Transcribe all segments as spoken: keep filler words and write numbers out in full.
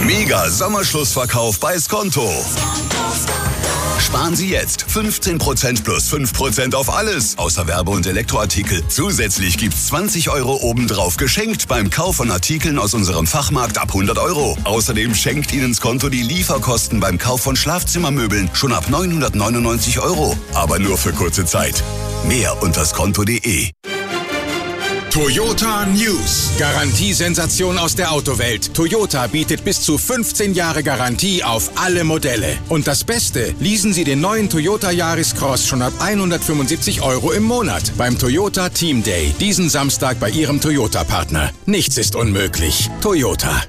Mega Sommerschlussverkauf bei Skonto. Sparen Sie jetzt fünfzehn Prozent plus fünf Prozent auf alles, außer Werbe- und Elektroartikel. Zusätzlich gibt's zwanzig Euro obendrauf geschenkt beim Kauf von Artikeln aus unserem Fachmarkt ab hundert Euro. Außerdem schenkt Ihnen Skonto die Lieferkosten beim Kauf von Schlafzimmermöbeln schon ab neunhundertneunundneunzig Euro. Aber nur für kurze Zeit. Mehr unter skonto punkt de. Toyota News. Garantiesensation aus der Autowelt. Toyota bietet bis zu fünfzehn Jahre Garantie auf alle Modelle. Und das Beste, leasen Sie den neuen Toyota Yaris Cross schon ab hundertfünfundsiebzig Euro im Monat beim Toyota Team Day. Diesen Samstag bei Ihrem Toyota-Partner. Nichts ist unmöglich. Toyota.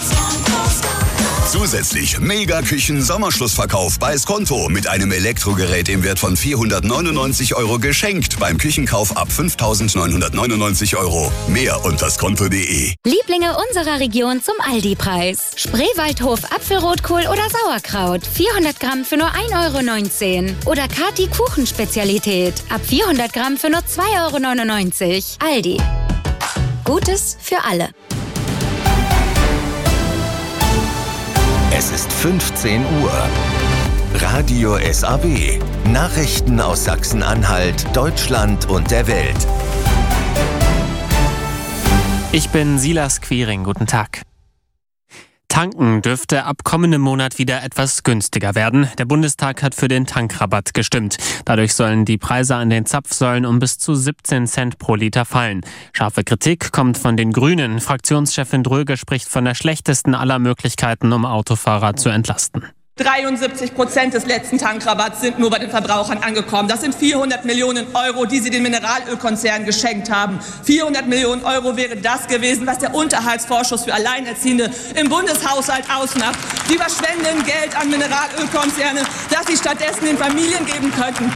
Zusätzlich Mega-Küchen-Sommerschlussverkauf bei Skonto mit einem Elektrogerät im Wert von vierhundertneunundneunzig Euro geschenkt beim Küchenkauf ab fünftausendneunhundertneunundneunzig Euro. Mehr unter skonto punkt de. Lieblinge unserer Region zum Aldi-Preis. Spreewaldhof Apfelrotkohl oder Sauerkraut. vierhundert Gramm für nur ein Euro neunzehn. Oder Kati Kuchenspezialität. Ab vierhundert Gramm für nur zwei Euro neunundneunzig. Aldi. Gutes für alle. Es ist fünfzehn Uhr. Radio S A W. Nachrichten aus Sachsen-Anhalt, Deutschland und der Welt. Ich bin Silas Quiring. Guten Tag. Tanken dürfte ab kommendem Monat wieder etwas günstiger werden. Der Bundestag hat für den Tankrabatt gestimmt. Dadurch sollen die Preise an den Zapfsäulen um bis zu siebzehn Cent pro Liter fallen. Scharfe Kritik kommt von den Grünen. Fraktionschefin Dröge spricht von der schlechtesten aller Möglichkeiten, um Autofahrer zu entlasten. dreiundsiebzig Prozent des letzten Tankrabatts sind nur bei den Verbrauchern angekommen. Das sind vierhundert Millionen Euro, die sie den Mineralölkonzernen geschenkt haben. vierhundert Millionen Euro wäre das gewesen, was der Unterhaltsvorschuss für Alleinerziehende im Bundeshaushalt ausmacht. Sie verschwenden Geld an Mineralölkonzerne, das sie stattdessen den Familien geben könnten.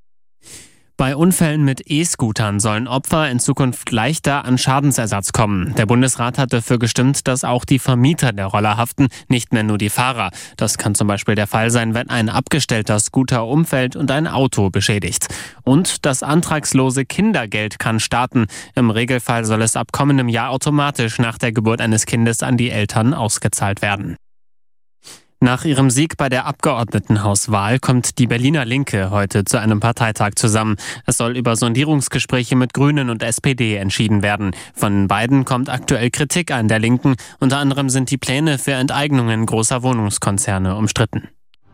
Bei Unfällen mit E-Scootern sollen Opfer in Zukunft leichter an Schadensersatz kommen. Der Bundesrat hat dafür gestimmt, dass auch die Vermieter der Roller haften, nicht mehr nur die Fahrer. Das kann zum Beispiel der Fall sein, wenn ein abgestellter Scooter umfällt und ein Auto beschädigt. Und das antragslose Kindergeld kann starten. Im Regelfall soll es ab kommendem Jahr automatisch nach der Geburt eines Kindes an die Eltern ausgezahlt werden. Nach ihrem Sieg bei der Abgeordnetenhauswahl kommt die Berliner Linke heute zu einem Parteitag zusammen. Es soll über Sondierungsgespräche mit Grünen und S P D entschieden werden. Von beiden kommt aktuell Kritik an der Linken. Unter anderem sind die Pläne für Enteignungen großer Wohnungskonzerne umstritten.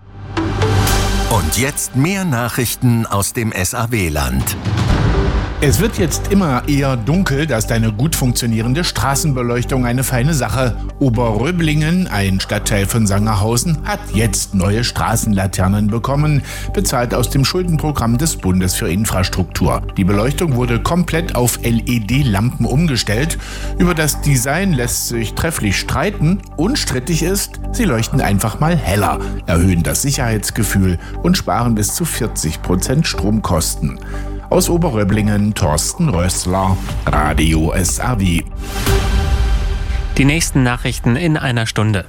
Und jetzt mehr Nachrichten aus dem S A W-Land. Es wird jetzt immer eher dunkel, da ist eine gut funktionierende Straßenbeleuchtung eine feine Sache. Oberröblingen, ein Stadtteil von Sangerhausen, hat jetzt neue Straßenlaternen bekommen, bezahlt aus dem Schuldenprogramm des Bundes für Infrastruktur. Die Beleuchtung wurde komplett auf L E D-Lampen umgestellt. Über das Design lässt sich trefflich streiten. Unstrittig ist, sie leuchten einfach mal heller, erhöhen das Sicherheitsgefühl und sparen bis zu vierzig Prozent Stromkosten. Aus Oberröblingen, Thorsten Rössler, Radio S A W. Die nächsten Nachrichten in einer Stunde.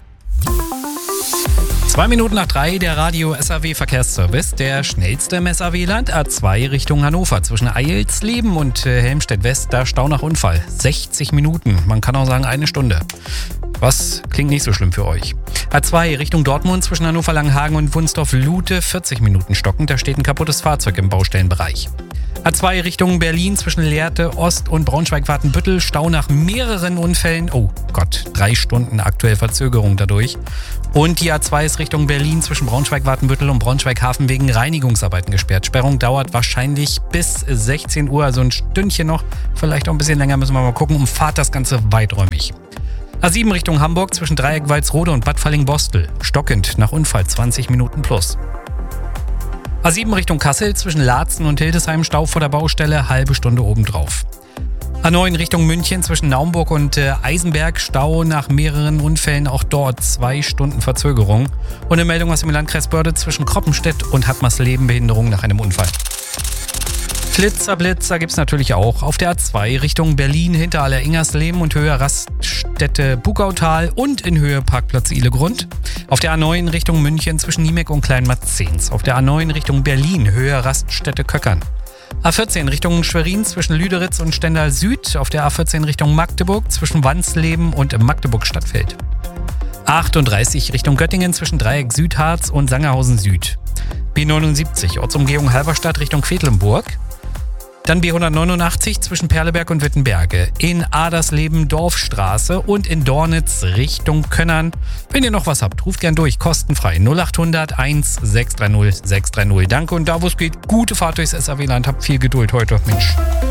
Zwei Minuten nach drei, der Radio S A W Verkehrsservice. Der schnellste im S A W-Land, A zwei Richtung Hannover. Zwischen Eilsleben und äh, Helmstedt West, da Stau nach Unfall. sechzig Minuten, man kann auch sagen eine Stunde. Was klingt nicht so schlimm für euch. A zwei Richtung Dortmund zwischen Hannover-Langenhagen und Wunsdorf-Lute, vierzig Minuten stockend. Da steht ein kaputtes Fahrzeug im Baustellenbereich. A zwei Richtung Berlin zwischen Lehrte, Ost und Braunschweig-Watenbüttel. Stau nach mehreren Unfällen. Oh Gott, drei Stunden aktuell Verzögerung dadurch. Und die A zwei ist Richtung Berlin zwischen Braunschweig-Watenbüttel und Braunschweig-Hafen wegen Reinigungsarbeiten gesperrt. Sperrung dauert wahrscheinlich bis sechzehn Uhr, also ein Stündchen noch. Vielleicht auch ein bisschen länger, müssen wir mal gucken. Umfahrt das Ganze weiträumig. A sieben Richtung Hamburg zwischen Dreieck Walsrode und Bad Falling-Bostel. Stockend nach Unfall zwanzig Minuten plus. A sieben Richtung Kassel zwischen Laatzen und Hildesheim, Stau vor der Baustelle, halbe Stunde obendrauf. A neun Richtung München zwischen Naumburg und äh, Eisenberg, Stau nach mehreren Unfällen, auch dort zwei Stunden Verzögerung. Und eine Meldung aus dem Landkreis Börde zwischen Kroppenstedt und Hattmarsleben, Behinderung nach einem Unfall. Flitzer, Blitzer gibt's natürlich auch. Auf der A zwei Richtung Berlin hinter Aller-Ingersleben und Höhe Raststätte Bugautal und in Höhe Parkplatz Ihlegrund. Auf der A neun Richtung München zwischen Niemek und Kleinmatzens. Auf der A neun Richtung Berlin Höhe Raststätte Köckern. A vierzehn Richtung Schwerin zwischen Lüderitz und Stendal Süd. Auf der A vierzehn Richtung Magdeburg zwischen Wansleben und Magdeburg Stadtfeld. achtunddreißig Richtung Göttingen zwischen Dreieck Südharz und Sangerhausen Süd. B neunundsiebzig Ortsumgehung Halberstadt Richtung Quedlinburg. Dann B hundertneunundachtzig zwischen Perleberg und Wittenberge. In Adersleben Dorfstraße und in Dornitz Richtung Könnern. Wenn ihr noch was habt, ruft gern durch, kostenfrei. null achthundert eins sechs drei null sechs drei null. Danke und da wo es geht, gute Fahrt durchs S A W-Land. Habt viel Geduld heute, Mensch.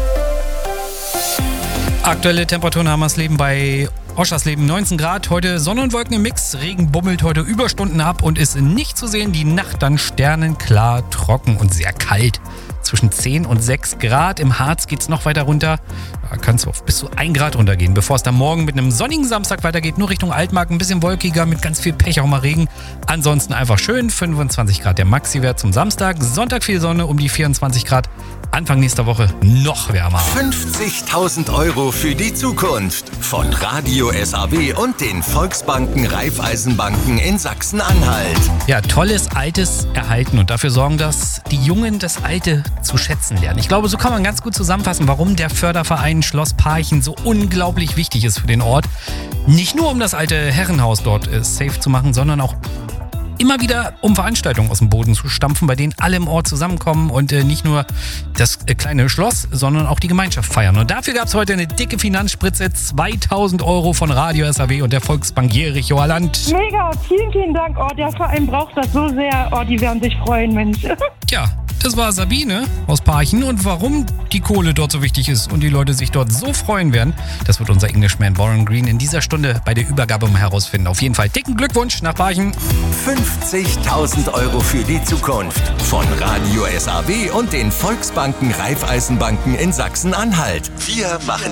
Aktuelle Temperaturen haben wir das Leben bei Oschersleben neunzehn Grad. Heute Sonne und Wolken im Mix. Regen bummelt heute Überstunden ab und ist nicht zu sehen. Die Nacht dann sternenklar, trocken und sehr kalt. Zwischen zehn und sechs Grad. Im Harz geht es noch weiter runter. Da kann es auf bis zu ein Grad runtergehen, bevor es dann morgen mit einem sonnigen Samstag weitergeht. Nur Richtung Altmark, ein bisschen wolkiger, mit ganz viel Pech, auch mal Regen. Ansonsten einfach schön. fünfundzwanzig Grad der Maxi-Wert zum Samstag. Sonntag viel Sonne um die vierundzwanzig Grad. Anfang nächster Woche noch wärmer. fünfzigtausend Euro für die Zukunft von Radio S A W und den Volksbanken Raiffeisenbanken in Sachsen-Anhalt. Ja, tolles Altes erhalten und dafür sorgen, dass die Jungen das Alte zu schätzen lernen. Ich glaube, so kann man ganz gut zusammenfassen, warum der Förderverein Schloss Parchen so unglaublich wichtig ist für den Ort. Nicht nur, um das alte Herrenhaus dort äh, safe zu machen, sondern auch immer wieder, um Veranstaltungen aus dem Boden zu stampfen, bei denen alle im Ort zusammenkommen und äh, nicht nur das äh, kleine Schloss, sondern auch die Gemeinschaft feiern. Und dafür gab es heute eine dicke Finanzspritze, zweitausend Euro von Radio S A W und der Volksbank Jerichower Land. Mega, vielen, vielen Dank. Oh, der Verein braucht das so sehr. Oh, die werden sich freuen, Mensch. Ja, das war Sabine aus Parchen und warum die Kohle dort so wichtig ist und die Leute sich dort so freuen werden, das wird unser Englishman Warren Green in dieser Stunde bei der Übergabe mal herausfinden. Auf jeden Fall dicken Glückwunsch nach Parchen. fünfzigtausend Euro für die Zukunft von Radio S A W und den Volksbanken Raiffeisenbanken in Sachsen-Anhalt. Wir machen